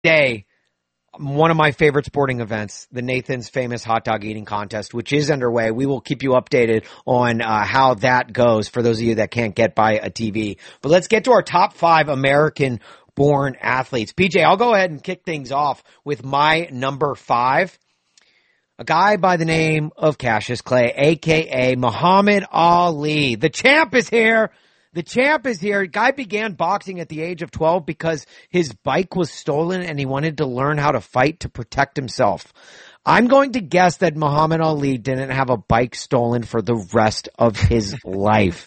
day, one of my favorite sporting events, the Nathan's Famous Hot Dog Eating Contest, which is underway. We will keep you updated on how that goes for those of you that can't get by a TV. But let's get to our top 5 American-born athletes. PJ, I'll go ahead and kick things off with my number 5. A guy by the name of Cassius Clay, a.k.a. Muhammad Ali. The champ is here. The champ is here. Guy began boxing at the age of 12 because his bike was stolen and he wanted to learn how to fight to protect himself. I'm going to guess that Muhammad Ali didn't have a bike stolen for the rest of his life.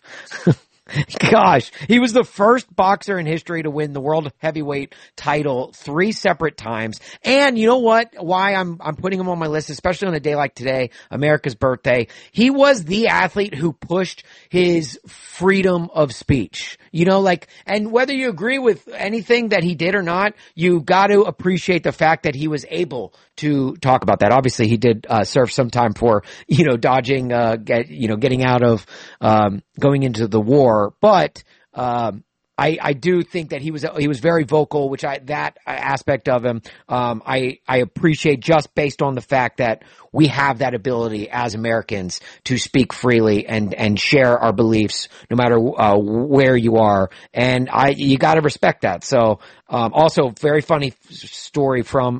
Gosh, he was the first boxer in history to win the world heavyweight title 3 separate times. And you know what? Why I'm putting him on my list, especially on a day like today, America's birthday. He was the athlete who pushed his freedom of speech. You know, like, and whether you agree with anything that he did or not, you got to appreciate the fact that he was able to talk about that. Obviously, he did serve some time for, dodging, getting out of going into the war. But I do think that he was very vocal, which that aspect of him I appreciate, just based on the fact that we have that ability as Americans to speak freely and share our beliefs no matter where you are, and you got to respect that. So also very funny story from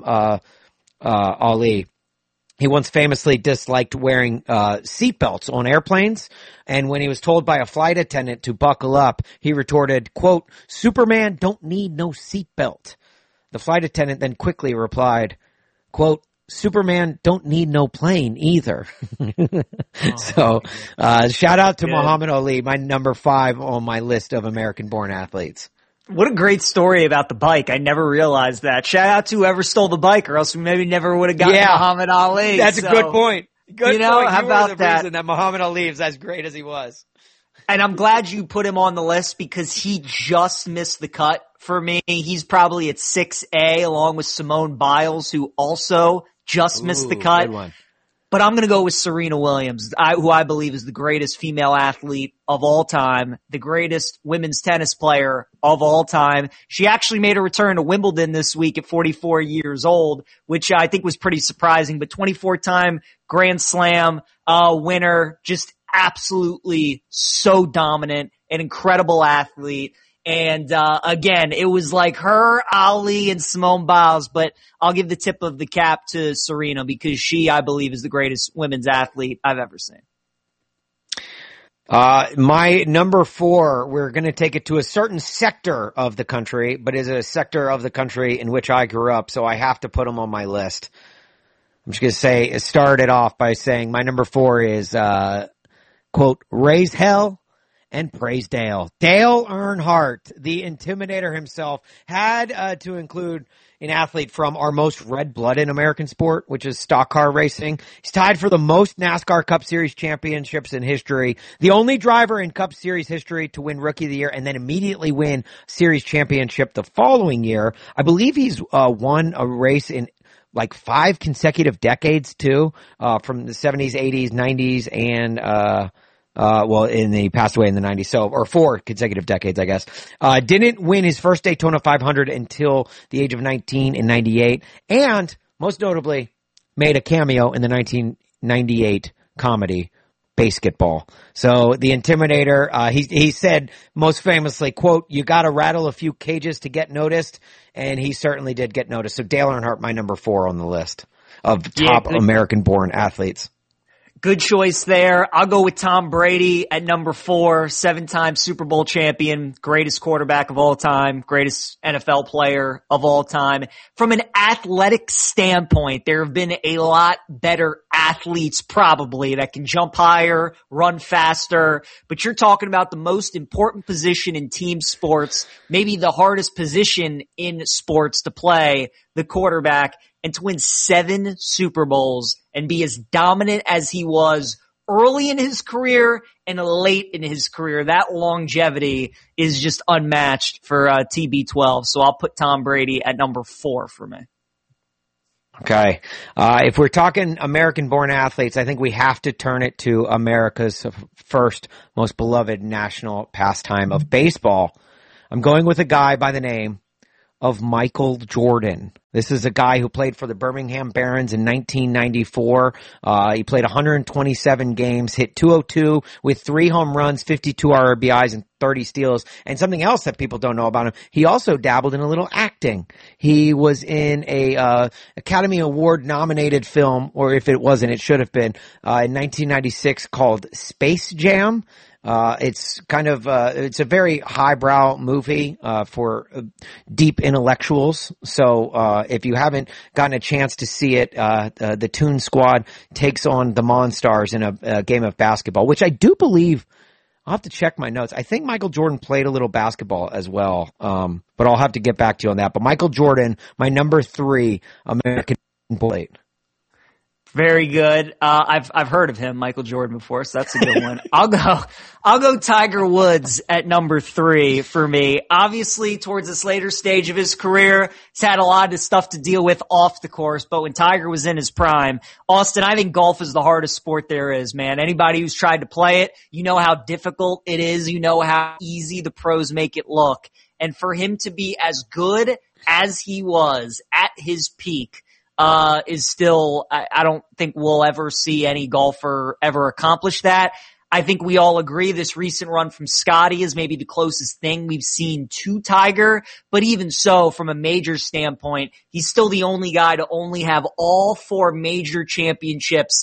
Ali. He once famously disliked wearing seatbelts on airplanes, and when he was told by a flight attendant to buckle up, he retorted, quote, "Superman don't need no seatbelt." The flight attendant then quickly replied, quote, "Superman don't need no plane either." So shout out to Muhammad Ali, my number 5 on my list of American-born athletes. What a great story about the bike. I never realized that. Shout out to whoever stole the bike, or else we maybe never would have gotten Muhammad Ali. That's a good point. Good point. How about the that? Reason that Muhammad Ali is as great as he was. And I'm glad you put him on the list because he just missed the cut for me. He's probably at 6A along with Simone Biles, who also just missed the cut. Good one. But I'm going to go with Serena Williams, who I believe is the greatest female athlete of all time, the greatest women's tennis player of all time. She actually made a return to Wimbledon this week at 44 years old, which I think was pretty surprising. But 24-time Grand Slam winner, just absolutely so dominant, an incredible athlete. And again, it was like her, Ali, and Simone Biles, but I'll give the tip of the cap to Serena because she, I believe, is the greatest women's athlete I've ever seen. My number 4, we're going to take it to a certain sector of the country, but is a sector of the country in which I grew up, so I have to put him on my list. I'm just going to start it off by saying my number 4 is, quote, "Raise hell and praise Dale." Dale Earnhardt, the Intimidator himself, had to include an athlete from our most red-blooded American sport, which is stock car racing. He's tied for the most NASCAR Cup Series championships in history. The only driver in Cup Series history to win Rookie of the Year and then immediately win Series championship the following year. I believe he's won a race in like 5 consecutive decades too, from the 70s, 80s, 90s, and he passed away in the 90s, or 4 consecutive decades, I guess. Didn't win his first Daytona 500 until the age of 19 in 98, and most notably made a cameo in the 1998 comedy Basketball. So the Intimidator, he said most famously, quote, "You gotta rattle a few cages to get noticed," and he certainly did get noticed. So Dale Earnhardt, my number 4 on the list of top American-born athletes. Good choice there. I'll go with Tom Brady at number 4, 7-time Super Bowl champion, greatest quarterback of all time, greatest NFL player of all time. From an athletic standpoint, there have been a lot better athletes probably that can jump higher, run faster, but you're talking about the most important position in team sports, maybe the hardest position in sports to play, the quarterback, and to win 7 Super Bowls and be as dominant as he was early in his career and late in his career. That longevity is just unmatched for TB12. So I'll put Tom Brady at number 4 for me. Okay. If we're talking American-born athletes, I think we have to turn it to America's first most beloved national pastime of baseball. I'm going with a guy by the name of Michael Jordan. This is a guy who played for the Birmingham Barons in 1994. He played 127 games, hit 202 with 3 home runs, 52 RBIs, and 30 steals. And something else that people don't know about him, he also dabbled in a little acting. He was in a Academy Award nominated film, or if it wasn't, it should have been, in 1996 called Space Jam. It's kind of, it's a very highbrow movie, for deep intellectuals. So, if you haven't gotten a chance to see it, the Toon Squad takes on the Monstars in a game of basketball, which I do believe, I'll have to check my notes. I think Michael Jordan played a little basketball as well. But I'll have to get back to you on that. But Michael Jordan, my number 3 American athlete. Very good. I've heard of him, Michael Jordan, before, so that's a good one. I'll go Tiger Woods at number 3 for me. Obviously, towards this later stage of his career, he's had a lot of stuff to deal with off the course, but when Tiger was in his prime, Austin, I think golf is the hardest sport there is, man. Anybody who's tried to play it, you know how difficult it is. You know how easy the pros make it look. And for him to be as good as he was at his peak, is still, I don't think we'll ever see any golfer ever accomplish that. I think we all agree this recent run from Scotty is maybe the closest thing we've seen to Tiger, but even so, from a major standpoint, he's still the only guy to only have all 4 major championships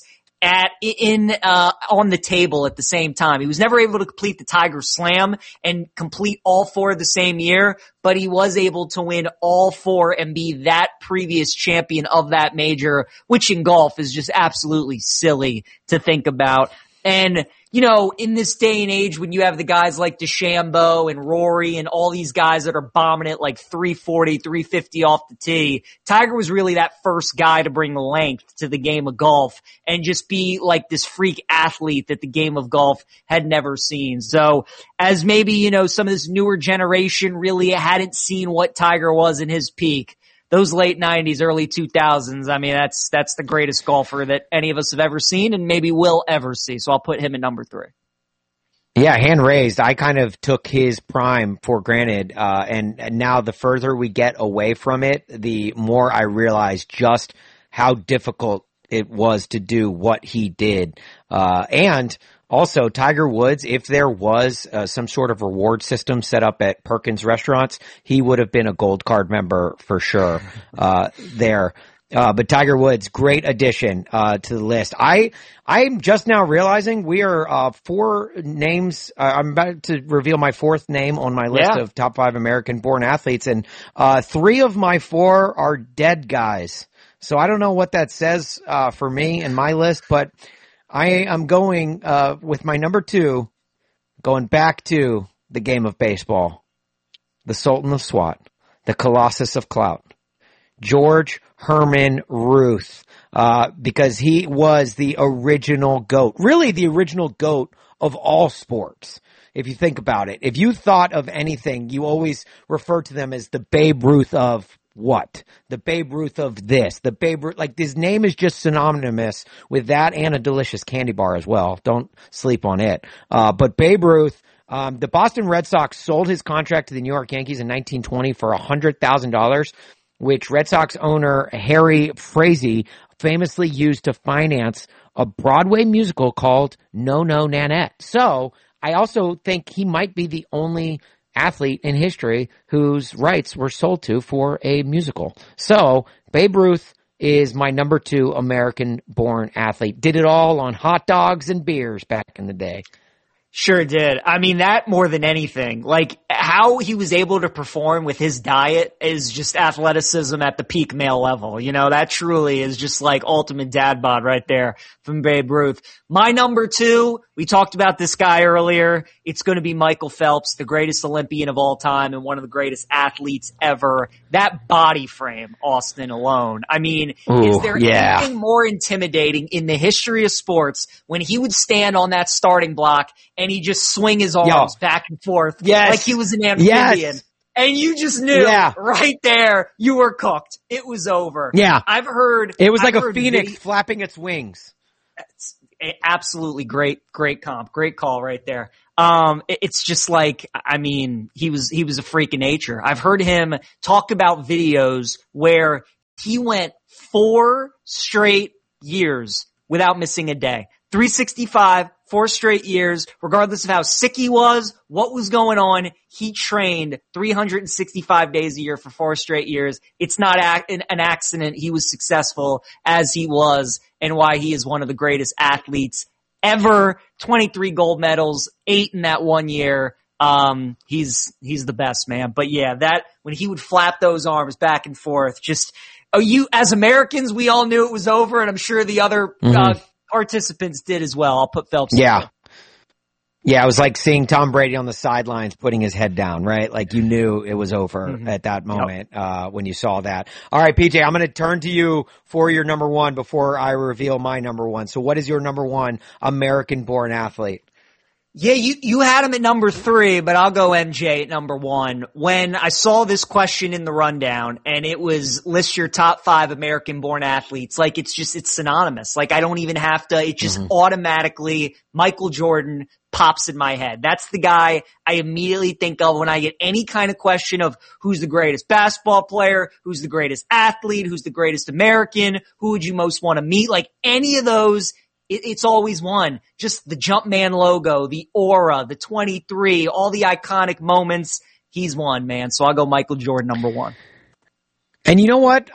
on the table at the same time. He was never able to complete the Tiger Slam and complete all 4 the same year, but he was able to win all 4 and be that previous champion of that major, which in golf is just absolutely silly to think about. And, you know, in this day and age when you have the guys like DeChambeau and Rory and all these guys that are bombing it like 340, 350 off the tee, Tiger was really that first guy to bring length to the game of golf and just be like this freak athlete that the game of golf had never seen. So as maybe, you know, some of this newer generation really hadn't seen what Tiger was in his peak, those late 90s, early 2000s, I mean, that's the greatest golfer that any of us have ever seen and maybe will ever see. So I'll put him at number 3. Yeah, hand raised. I kind of took his prime for granted. And now the further we get away from it, the more I realize just how difficult it was to do what he did. And also, Tiger Woods, if there was some sort of reward system set up at Perkins restaurants, he would have been a gold card member for sure there. But Tiger Woods, great addition to the list. I'm just now realizing we are 4 names. I'm about to reveal my 4th name on my list of top 5 American-born athletes, and 3 of my 4 are dead guys. So I don't know what that says for me and my list, but I am going with my number 2, going back to the game of baseball, the Sultan of SWAT, the Colossus of Clout, George Herman Ruth, because he was the original GOAT, really the original GOAT of all sports. If you think about it, if you thought of anything, you always refer to them as the Babe Ruth of what? The Babe Ruth of this, the Babe Ruth, like his name is just synonymous with that and a delicious candy bar as well. Don't sleep on it. But Babe Ruth, the Boston Red Sox sold his contract to the New York Yankees in 1920 for $100,000, which Red Sox owner Harry Frazee famously used to finance a Broadway musical called No No Nanette. So I also think he might be the only athlete in history whose rights were sold to for a musical. So Babe Ruth is my number 2 American-born athlete. Did it all on hot dogs and beers back in the day. Sure did. I mean, that more than anything, like how he was able to perform with his diet is just athleticism at the peak male level. You know, that truly is just like ultimate dad bod right there from Babe Ruth. My number 2, we talked about this guy earlier. It's going to be Michael Phelps, the greatest Olympian of all time and one of the greatest athletes ever. That body frame, Austin, alone. I mean, is there anything more intimidating in the history of sports when he would stand on that starting block and he just swing his arms back and forth like he was an amphibian? Yes. And you just knew right there you were cooked. It was over. Yeah. It was like a phoenix flapping its wings. Absolutely great comp. Great call right there. It's just like, I mean, he was a freak of nature. I've heard him talk about videos where he went 4 straight years without missing a day. 365, 4 straight years, regardless of how sick he was, what was going on, he trained 365 days a year for 4 straight years. It's not an accident he was successful as he was, and why he is one of the greatest athletes ever. 23 gold medals, 8 in that 1 year. He's the best, man. But yeah, that, when he would flap those arms back and forth, just, as Americans, we all knew it was over, and I'm sure the other, participants did as well. I'll put Phelps. Yeah. Yeah, it was like seeing Tom Brady on the sidelines putting his head down, right? Like you knew it was over at that moment, when you saw that. All right, PJ, I'm going to turn to you for your number one before I reveal my number one. So what is your number one American-born athlete? Yeah, you had him at number 3, but I'll go MJ at number 1. When I saw this question in the rundown and it was list your top 5 American-born athletes, like it's synonymous. Like I don't even have to, it just automatically, Michael Jordan pops in my head. That's the guy I immediately think of when I get any kind of question of who's the greatest basketball player, who's the greatest athlete, who's the greatest American, who would you most want to meet, like any of those. It's always one. Just the Jumpman logo, the aura, the 23, all the iconic moments. He's one, man. So I'll go Michael Jordan, number 1. And you know what?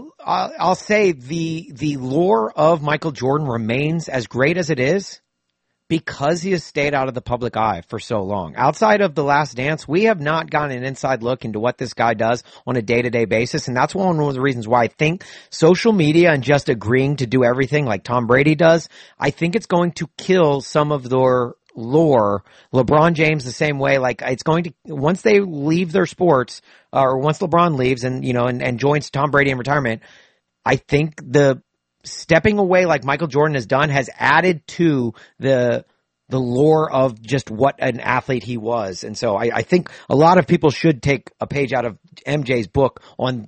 I'll say the lore of Michael Jordan remains as great as it is because he has stayed out of the public eye for so long. Outside of The Last Dance, we have not gotten an inside look into what this guy does on a day-to-day basis, and that's one of the reasons why I think social media and just agreeing to do everything like Tom Brady does, I think it's going to kill some of their lore. LeBron James the same way. Like it's going to, once they leave their sports, or once LeBron leaves and joins Tom Brady in retirement, I think the stepping away like Michael Jordan has done has added to the lore of just what an athlete he was. And so I think a lot of people should take a page out of MJ's book on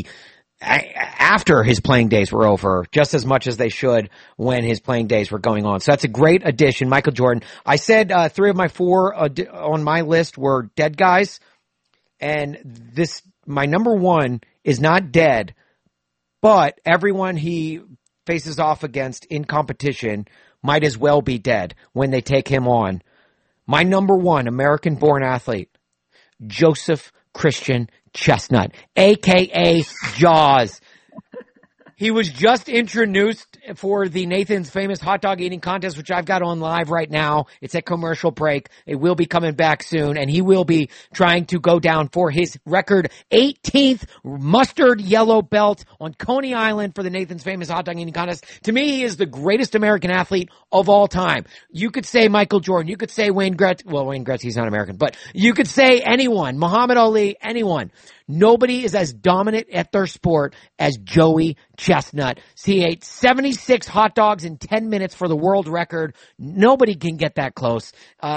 after his playing days were over, just as much as they should when his playing days were going on. So that's a great addition, Michael Jordan. I said 3 of my 4 on my list were dead guys, and my number 1 is not dead, but everyone he faces off against in competition might as well be dead when they take him on. My number 1 American-born athlete, Joseph Christian Chestnut, a.k.a. Jaws. He was just introduced for the Nathan's Famous Hot Dog Eating Contest, which I've got on live right now. It's at commercial break. It will be coming back soon, and he will be trying to go down for his record 18th mustard yellow belt on Coney Island for the Nathan's Famous Hot Dog Eating Contest. To me, he is the greatest American athlete of all time. You could say Michael Jordan. You could say Wayne Gretzky. Well, Wayne Gretzky's not American, but you could say anyone. Muhammad Ali, anyone. Nobody is as dominant at their sport as Joey Chestnut. He ate 76 hot dogs in 10 minutes for the world record. Nobody can get that close.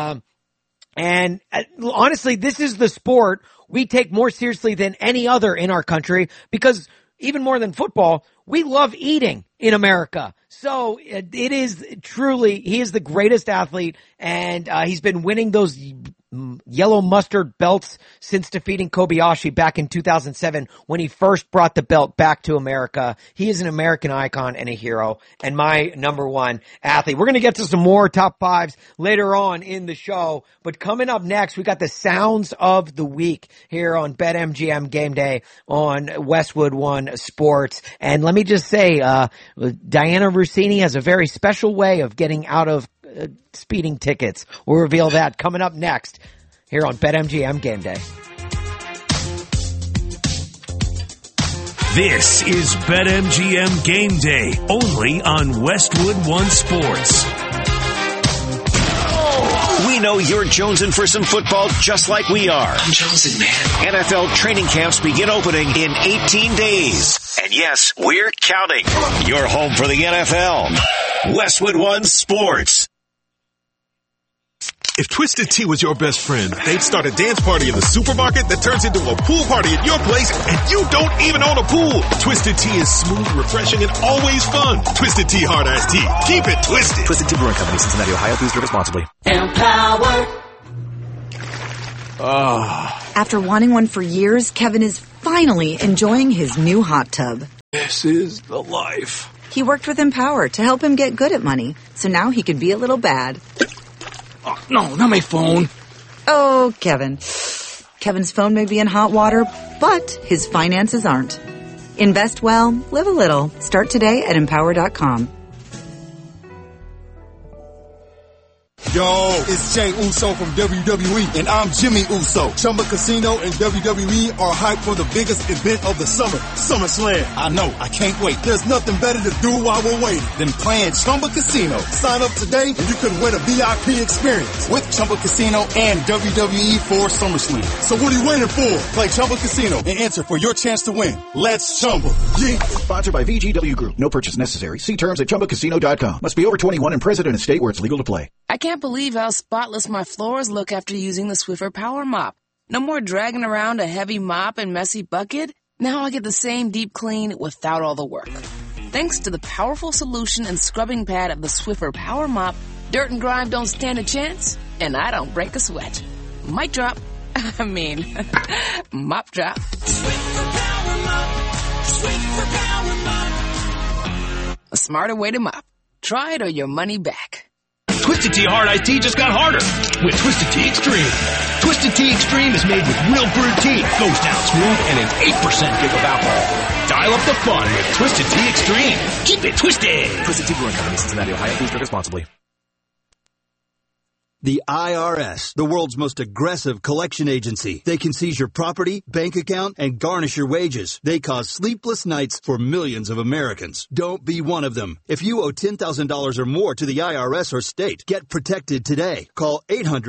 And honestly, this is the sport we take more seriously than any other in our country because even more than football, we love eating in America. So it is truly, he is the greatest athlete, and he's been winning those yellow mustard belts since defeating Kobayashi back in 2007 when he first brought the belt back to America. He is an American icon and a hero, and my number 1 athlete. We're going to get to some more top 5s later on in the show, but coming up next, we got the sounds of the week here on BetMGM Game Day on Westwood One Sports. And let me just say, Diana Rossini has a very special way of getting out of speeding tickets. We'll reveal that coming up next here on BetMGM Game Day. This is BetMGM Game Day, only on Westwood One Sports. We know you're jonesing for some football just like we are. I'm jonesing, man. NFL training camps begin opening in 18 days. And yes, we're counting. You're home for the NFL. Westwood One Sports. If Twisted Tea was your best friend, they'd start a dance party in the supermarket that turns into a pool party at your place, and you don't even own a pool. Twisted Tea is smooth, refreshing, and always fun. Twisted Tea Hard Iced Tea. Keep it twisted. Twisted Tea Brewing Company, Cincinnati, Ohio. Please drink responsibly. Empower After wanting one for years, Kevin is finally enjoying his new hot tub. This is the life. He worked with Empower to help him get good at money, so now he could be a little bad. Oh, no, not my phone. Oh, Kevin. Kevin's phone may be in hot water, but his finances aren't. Invest well, live a little. Start today at Empower.com. Yo, it's Jay Uso from WWE, and I'm Jimmy Uso. Chumba Casino and WWE are hyped for the biggest event of the summer, SummerSlam. I know, I can't wait. There's nothing better to do while we're waiting than playing Chumba Casino. Sign up today and you could win a VIP experience with Chumba Casino and WWE for SummerSlam. So what are you waiting for? Play Chumba Casino and enter for your chance to win. Let's Chumba. Yeah. Sponsored by VGW Group. No purchase necessary. See terms at ChumbaCasino.com. Must be over 21 and present in a state where it's legal to play. I can't believe how spotless my floors look after using the Swiffer Power Mop. No more dragging around a heavy mop and messy bucket. Now I get the same deep clean without all the work. Thanks to the powerful solution and scrubbing pad of the Swiffer Power Mop, dirt and grime don't stand a chance, and I don't break a sweat. Mic drop. Mop drop. Swiffer Power Mop. Swiffer Power Mop. A smarter way to mop. Try it or your money back. Twisted Tea Hard Iced Tea just got harder with Twisted Tea Extreme. Twisted Tea Extreme is made with real brewed tea, goes down smooth, and an 8% kick of alcohol. Dial up the fun with Twisted Tea Extreme. Keep it twisted. Twisted Tea Brewing Company, Cincinnati, Ohio. Please drink responsibly. The IRS, the world's most aggressive collection agency. They can seize your property, bank account, and garnish your wages. They cause sleepless nights for millions of Americans. Don't be one of them. If you owe $10,000 or more to the IRS or state, get protected today. Call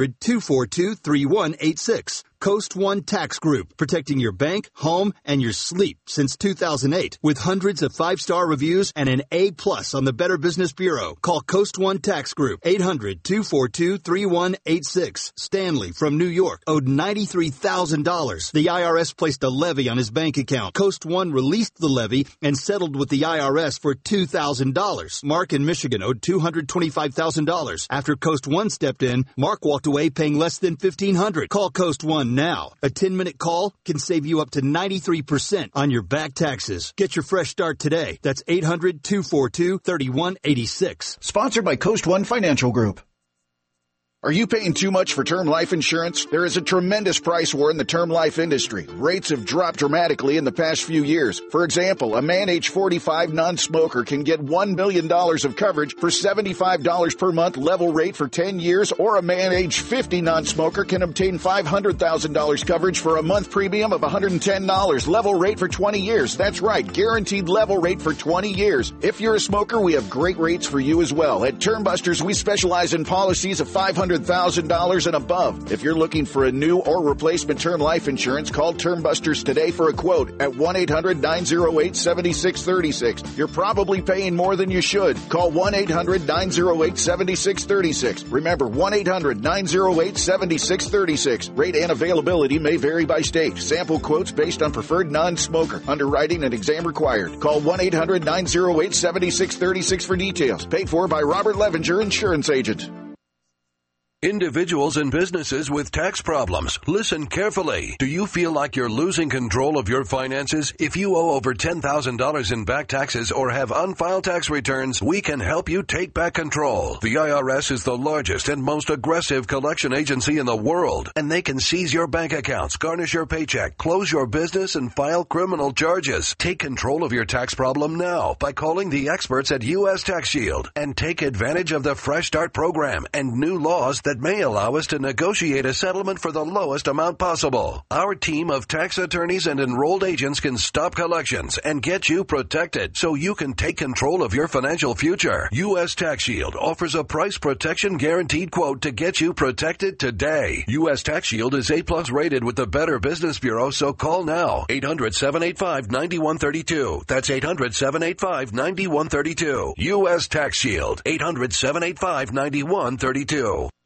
800-242-3186. Coast One Tax Group, protecting your bank, home, and your sleep since 2008. With hundreds of 5-star reviews and an A+ on the Better Business Bureau. Call Coast One Tax Group, 800-242-3186. Stanley from New York owed $93,000. The IRS placed a levy on his bank account. Coast One released the levy and settled with the IRS for $2,000. Mark in Michigan owed $225,000. After Coast One stepped in, Mark walked away paying less than $1,500. Call Coast One now. A 10-minute call can save you up to 93% on your back taxes. Get your fresh start today. That's 800-242-3186. Sponsored by Coast One Financial Group. Are you paying too much for term life insurance? There is a tremendous price war in the term life industry. Rates have dropped dramatically in the past few years. For example, a man age 45 non-smoker can get $1 million of coverage for $75 per month level rate for 10 years, or a man age 50 non-smoker can obtain $500,000 coverage for a month premium of $110 level rate for 20 years. That's right, guaranteed level rate for 20 years. If you're a smoker, we have great rates for you as well. At Term Busters, we specialize in policies of $500,000 and above. If you're looking for a new or replacement term life insurance, call Term Busters today for a quote at 1-800-908-7636. You're probably paying more than you should. Call 1-800-908-7636. Remember, 1-800-908-7636. Rate and availability may vary by state. Sample quotes based on preferred non-smoker. Underwriting and exam required. Call 1-800-908-7636 for details. Paid for by Robert Levenger, Insurance Agent. Individuals and businesses with tax problems, listen carefully. Do you feel like you're losing control of your finances? If you owe over $10,000 in back taxes or have unfiled tax returns, we can help you take back control. The IRS is the largest and most aggressive collection agency in the world, and they can seize your bank accounts, garnish your paycheck, close your business, and file criminal charges. Take control of your tax problem now by calling the experts at U.S. Tax Shield and take advantage of the Fresh Start program and new laws that may allow us to negotiate a settlement for the lowest amount possible. Our team of tax attorneys and enrolled agents can stop collections and get you protected so you can take control of your financial future. U.S. Tax Shield offers a price protection guaranteed quote to get you protected today. U.S. Tax Shield is A+ rated with the Better Business Bureau, so call now. 800-785-9132. That's 800-785-9132. U.S. Tax Shield. 800-785-9132.